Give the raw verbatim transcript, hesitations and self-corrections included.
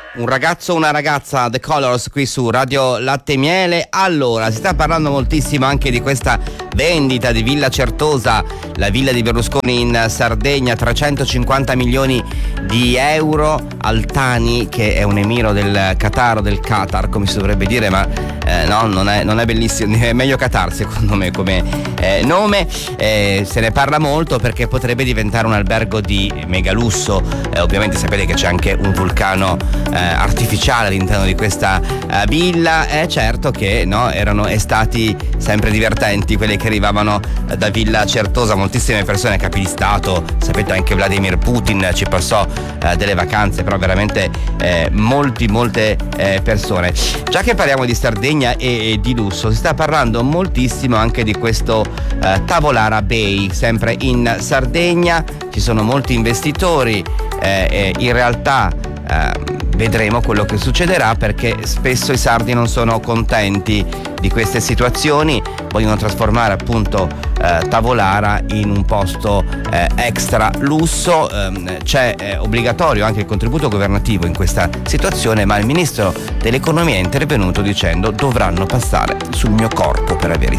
Un ragazzo, una ragazza, The Colors qui su Radio Latte e Miele. Allora, si sta parlando moltissimo anche di questa vendita di Villa Certosa, la villa di Berlusconi in Sardegna, trecentocinquanta milioni di euro. Al-Thani, che è un emiro del Qatar, del Qatar come si dovrebbe dire, ma eh, no, non è, non è bellissimo, è meglio Qatar secondo me come eh, nome. Eh, se ne parla molto perché potrebbe diventare un albergo di mega lusso. Eh, ovviamente sapete che c'è anche un vulcano eh, artificiale all'interno di questa eh, villa. È certo che no, erano estati sempre divertenti quelli che arrivavano eh, da Villa Certosa. Moltissime persone, capi di stato, sapete anche Vladimir Putin ci passò eh, delle vacanze, però veramente eh, molti molte eh, persone. Già che parliamo di Sardegna e, e di lusso, si sta parlando moltissimo anche di questo eh, Tavolara Bay, sempre in Sardegna. Ci sono molti investitori, eh, eh, in realtà eh, vedremo quello che succederà, perché spesso i sardi non sono contenti di queste situazioni, vogliono trasformare appunto eh, Tavolara in un posto eh, extra lusso. Eh, c'è eh, obbligatorio anche il contributo governativo in questa situazione, ma il ministro dell'economia è intervenuto dicendo: dovranno passare sul mio corpo per avere i